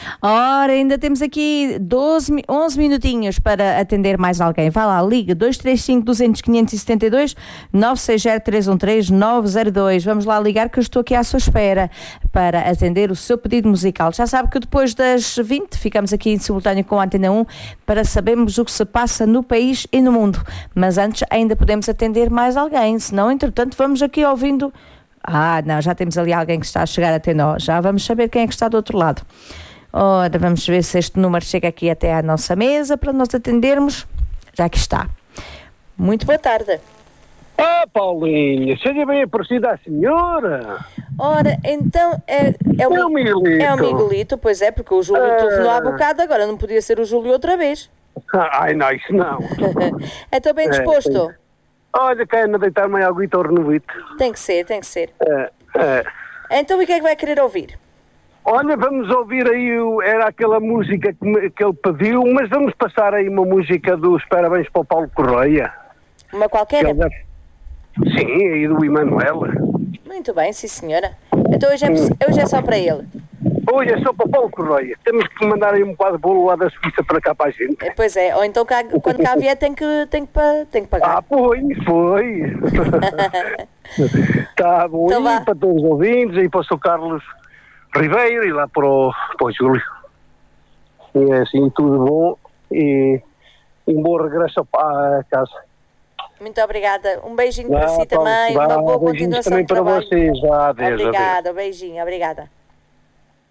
Ora, ainda temos aqui 11 minutinhos para atender mais alguém. Vá lá, liga 235 200 572 960 313 902. Vamos lá ligar que eu estou aqui à sua espera para atender o seu pedido musical. Já sabe que depois das 20 ficamos aqui em simultâneo com a Antena 1 para sabermos o que se passa no país e no mundo. Mas antes ainda podemos atender mais alguém, senão entretanto vamos aqui ouvindo... não, já temos ali alguém que está a chegar até nós. Já vamos saber quem é que está do outro lado. Ora, vamos ver se este número chega aqui até à nossa mesa para nós atendermos. Já aqui está. Muito boa tarde. Paulinha, seja bem aparecida a senhora. Ora, então é o Miguelito. É o Miguelito, pois é, porque o Júlio telefonou há bocado, agora não podia ser o Júlio outra vez. Não, isso não. Estou bem disposto. Olha, quero deitar-me a aguita ao renovito. Tem que ser. Então, e o que é que vai querer ouvir? Olha, vamos ouvir aí, era aquela música que ele pediu, mas vamos passar aí uma música dos parabéns para o Paulo Correia. Uma qualquer? Sim, aí do Emanuel. Muito bem, sim senhora. Então hoje é só para ele. Hoje é só para o Paulo Correia. Temos que mandar aí um quadro de bolo lá da Suíça para cá para a gente. Pois é, ou então quando cá vier tem que pagar. Foi. Tá bom, então e para todos os ouvintes, aí para o Sr. Carlos Ribeiro e lá para o Júlio. E é assim, tudo bom e um bom regresso à casa. Muito obrigada. Um beijinho para si também, uma boa continuação também de trabalho. para vocês. Adeus. Obrigada, beijinho, obrigada.